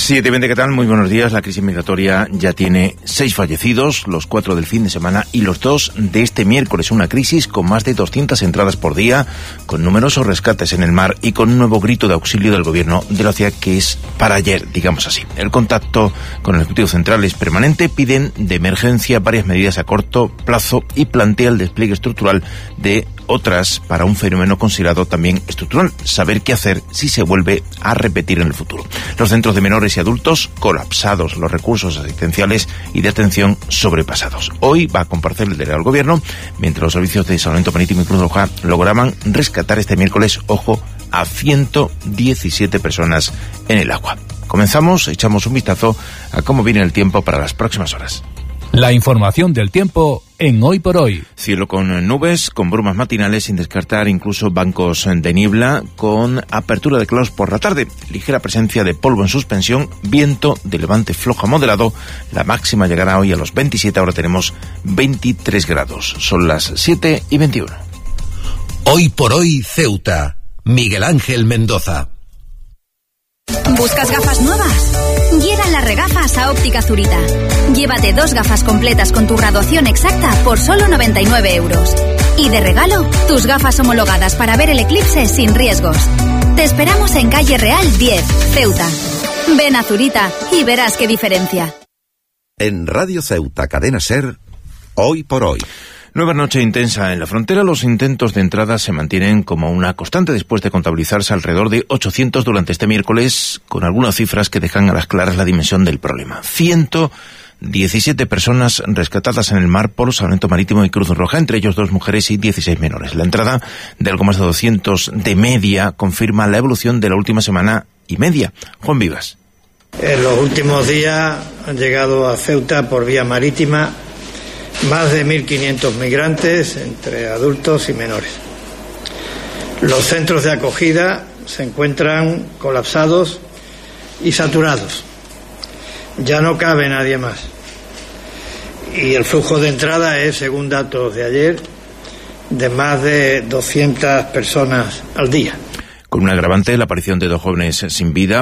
7:20, ¿qué tal? Muy buenos días. La crisis migratoria ya tiene 6 fallecidos, los 4 del fin de semana y los 2 de este miércoles. Una crisis con más de 200 entradas por día, con numerosos rescates en el mar y con un nuevo grito de auxilio del gobierno de la ciudad que es para ayer, digamos así. El contacto con el Ejecutivo Central es permanente, piden de emergencia varias medidas a corto plazo y plantea el despliegue estructural de otras para un fenómeno considerado también estructural, saber qué hacer si se vuelve a repetir en el futuro. Los centros de menores y adultos colapsados, los recursos asistenciales y de atención sobrepasados. Hoy va a comparecer el delegado del gobierno, mientras los servicios de Salvamento Marítimo y Cruz Roja lograban rescatar este miércoles, ojo, a 117 personas en el agua. Comenzamos, echamos un vistazo a cómo viene el tiempo para las próximas horas. La información del tiempo en Hoy por Hoy. Cielo con nubes, con brumas matinales, sin descartar incluso bancos de niebla, con apertura de claros por la tarde, ligera presencia de polvo en suspensión, viento de levante flojo a moderado. La máxima llegará hoy a los 27, ahora tenemos 23 grados. Son las 7:21. Hoy por Hoy Ceuta. Miguel Ángel Mendoza. ¿Buscas gafas nuevas? Llegan las regafas a Óptica Zurita. Llévate 2 gafas completas con tu graduación exacta por solo 99 euros. Y de regalo, tus gafas homologadas para ver el eclipse sin riesgos. Te esperamos en Calle Real 10, Ceuta. Ven a Zurita y verás qué diferencia. En Radio Ceuta, Cadena SER, Hoy por Hoy. Nueva noche intensa en la frontera. Los intentos de entrada se mantienen como una constante después de contabilizarse alrededor de 800 durante este miércoles, con algunas cifras que dejan a las claras la dimensión del problema. 117 personas rescatadas en el mar por Salvamento Marítimo y Cruz Roja, entre ellos 2 mujeres y 16 menores. La entrada de algo más de 200 de media confirma la evolución de la última semana y media. Juan Vivas. En los últimos días han llegado a Ceuta por vía marítima más de 1.500 migrantes, entre adultos y menores. Los centros de acogida se encuentran colapsados y saturados. Ya no cabe nadie más. Y el flujo de entrada es, según datos de ayer, de más de 200 personas al día. Con un agravante, la aparición de 2 jóvenes sin vida